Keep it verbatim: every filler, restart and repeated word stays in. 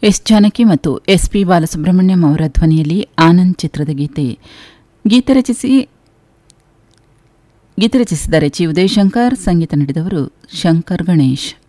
S Janaki ಮತ್ತು S P Balasubrahmanyam ಅವರ ಧ್ವನಿಯಲ್ಲಿ ಆನಂದ್ ಚಿತ್ರದ ಗೀತೆ ಗೀತೆ ರಚಿಸಿ ಗೀತೆ ರಚಿಸಿದ್ದಾರೆ ಚಿ ಉದಯಶಂಕರ್, ಸಂಗೀತ ನೀಡಿದವರು ಶಂಕರ್ ಗಣೇಶ್.